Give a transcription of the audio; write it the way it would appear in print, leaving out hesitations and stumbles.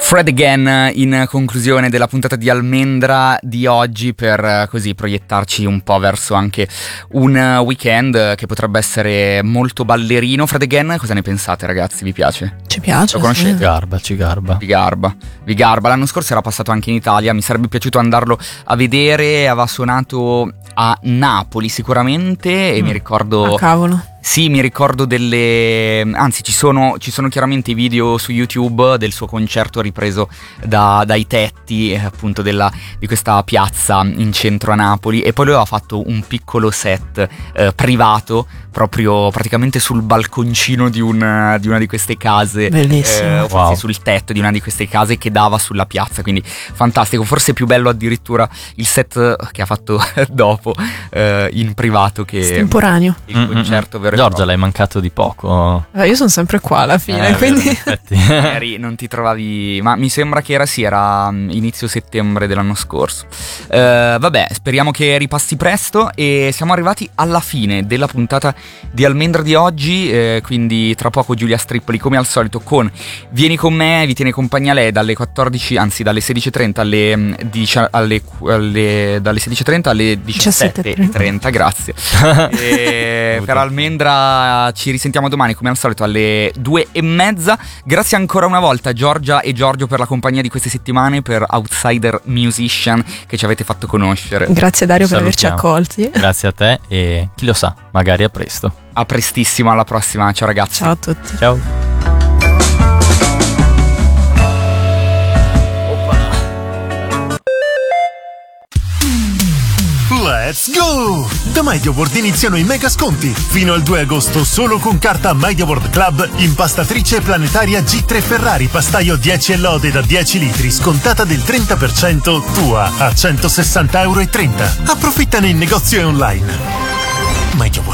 Fred Again in conclusione della puntata di Almendra di oggi, per così proiettarci un po' verso anche un weekend che potrebbe essere molto ballerino. Fred Again, cosa ne pensate, ragazzi? Vi piace? Ci piace. Lo conoscete? Ci garba. Vi garba. L'anno scorso era passato anche in Italia, mi sarebbe piaciuto andarlo a vedere. Aveva suonato a Napoli sicuramente e mi ricordo... Ah, cavolo. Sì, mi ricordo anzi ci sono chiaramente i video su YouTube del suo concerto ripreso dai tetti appunto di questa piazza in centro a Napoli, e poi lui aveva fatto un piccolo set privato proprio praticamente sul balconcino di una di queste case. Bellissimo. Wow. Sul tetto di una di queste case che dava sulla piazza, quindi fantastico, forse più bello addirittura il set che ha fatto dopo in privato che estemporaneo. Il concerto vero. Giorgia, l'hai mancato di poco. Io sono sempre qua alla fine, quindi magari non ti trovavi, ma mi sembra che era inizio settembre dell'anno scorso. Vabbè, speriamo che ripassi presto, e siamo arrivati alla fine della puntata di Almendra di oggi, quindi tra poco Giulia Strippoli come al solito con Vieni con me, vi tiene compagnia lei dalle 14, anzi dalle 16:30 dalle 16:30 alle 17:30, grazie. Per Almendra ci risentiamo domani come al solito alle 2:30. Grazie ancora una volta Giorgia e Giorgio per la compagnia di queste settimane, per Outsider Musician che ci avete fatto conoscere. Grazie Dario per averci accolti. Grazie a te, e chi lo sa, magari a presto. A prestissimo, alla prossima, ciao ragazzi. Ciao a tutti. Ciao. Let's go! Da MediaWorld iniziano i mega sconti. Fino al 2 agosto solo con carta MediaWorld Club, impastatrice planetaria G3 Ferrari pastaio 10 lode da 10 litri scontata del 30%, tua a €160,30. Approfittane in negozio e online. MediaWorld.